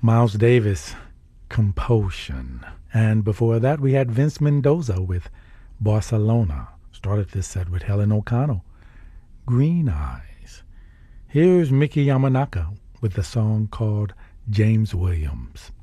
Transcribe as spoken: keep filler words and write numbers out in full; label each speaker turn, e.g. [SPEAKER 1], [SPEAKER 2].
[SPEAKER 1] Miles Davis, Compulsion. And before that, we had Vince Mendoza with Barcelona. Started this set with Helen O'Connell, Green Eyes. Here's Mickey Yamanaka with the song called James Williams.